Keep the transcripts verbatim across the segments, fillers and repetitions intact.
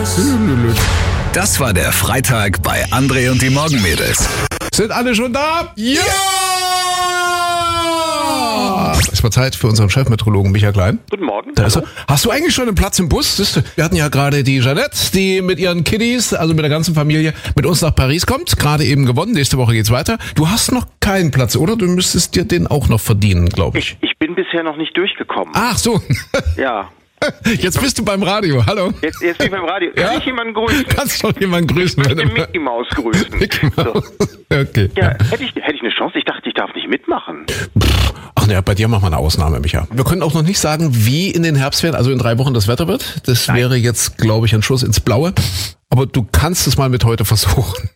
Das war der Freitag bei André und die Morgenmädels. Sind alle schon da? Ja! Es war Zeit für unseren Chefmeteorologen Michael Klein. Guten Morgen. Da ist er. Hast du eigentlich schon einen Platz im Bus? Siehst du, wir hatten ja gerade die Jeanette, die mit ihren Kiddies, also mit der ganzen Familie, mit uns nach Paris kommt. Gerade eben gewonnen. Nächste Woche geht's weiter. Du hast noch keinen Platz, oder? Du müsstest dir den auch noch verdienen, glaube ich. ich. Ich bin bisher noch nicht durchgekommen. Ach so. Ja. Jetzt bist du beim Radio. Hallo. Jetzt, jetzt bin ich beim Radio. Kann Ja? ich jemanden grüßen? Kannst schon jemanden grüßen. Ich wenn möchte du- Mickey Maus grüßen. Mickey Mouse. Okay. Ja, hätte ich, hätte ich eine Chance? Ich dachte, ich darf nicht mitmachen. Ach ne, bei dir machen wir eine Ausnahme, Micha. Wir können auch noch nicht sagen, wie in den Herbstferien, also in drei Wochen das Wetter wird. Das wäre jetzt, glaube ich, ein Schuss ins Blaue. Aber du kannst es mal mit heute versuchen.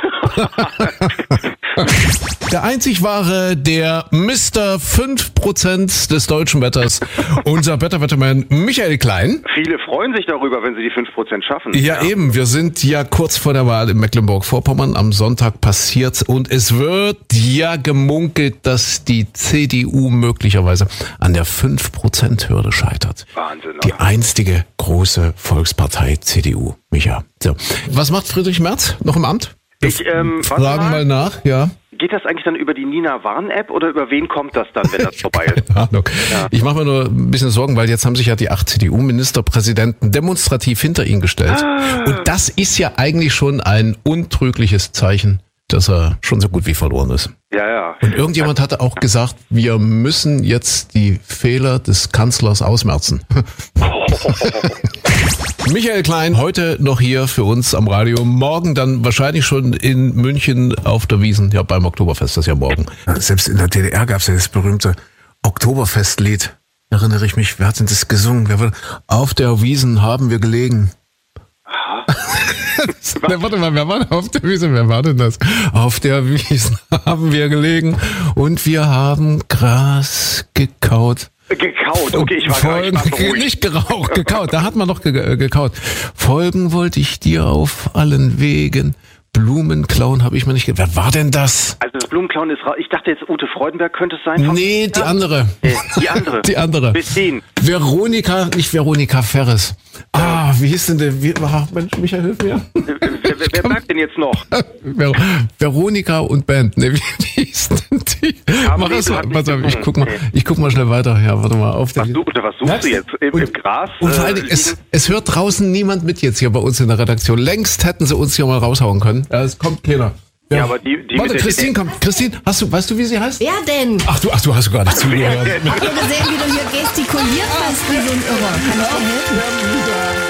Der einzig wahre, der Mister fünf Prozent des deutschen Wetters, unser Wetterwettermann Michael Klein. Viele freuen sich darüber, wenn sie die fünf Prozent schaffen. Ja, eben, wir sind ja kurz vor der Wahl in Mecklenburg-Vorpommern. Am Sonntag passiert und es wird ja gemunkelt, dass die C D U möglicherweise an der fünf Prozent Hürde scheitert. Wahnsinn. Die Oder? einstige große Volkspartei C D U, Micha. So. Was macht Friedrich Merz noch im Amt? Wir Ich, ähm, warte fragen mal. mal nach, ja. Geht das eigentlich dann über die Nina Warn-App oder über wen kommt das dann, wenn das vorbei ist? Keine Ahnung. Ja. Ich mache mir nur ein bisschen Sorgen, weil jetzt haben sich ja die acht C D U-Ministerpräsidenten demonstrativ hinter ihn gestellt. Ah. Und das ist ja eigentlich schon ein untrügliches Zeichen, dass er schon so gut wie verloren ist. Ja, ja. Und irgendjemand hatte auch gesagt, wir müssen jetzt die Fehler des Kanzlers ausmerzen. Michael Klein, heute noch hier für uns am Radio. Morgen dann wahrscheinlich schon in München auf der Wiesn. Ja, beim Oktoberfest, das ist ja morgen. Selbst in der D D R gab es ja das berühmte Oktoberfestlied. Erinnere ich mich, wer hat denn das gesungen? Wer war, auf der Wiesn haben wir gelegen. Na, warte mal, wer war denn auf der Wiesn? Wer war denn das? Auf der Wiesn haben wir gelegen und wir haben Gras gekaut. Gekaut, okay, ich war gar Folgen, nicht beruhigt. nicht geraucht, gekaut, da hat man noch ge äh, gekaut. Folgen wollte ich dir auf allen Wegen. Blumen klauen habe ich mir nicht ge Wer war denn das? Also das Blumenklauen ist raus. Ich dachte jetzt Ute Freudenberg könnte es sein. Von- Nee, die Ja? andere. Nee, die andere. Die andere. Bettin. Veronika, nicht Veronika Ferres. Ah, wie hieß denn der? Wie, ach, Mensch, Michael, hilf mir. Wer, wer, wer sagt denn jetzt noch? Ver Veronika und Band. Ne, wie hieß denn die? Aber Mach nee, das du mal. hast Pass nicht auf, ich gesungen. guck mal, Nee. ich guck mal schnell weiter. Ja, warte mal. Auf der Was, du, was suchst du jetzt? Im, im Gras? Und vor äh, allen Dingen, es, liegen? es hört draußen niemand mit jetzt hier bei uns in der Redaktion. Längst hätten sie uns hier mal raushauen können. Ja, es kommt keiner. Ja, aber die- die Warte, mit der- Christine kommt. Christine, hast du, weißt du, wie sie heißt? Wer denn? Ach du, ach du hast gar nicht zugehört. Habt ihr gesehen, wie du hier gestikuliert hast wie so ein Irrer? Kann ich dir helfen?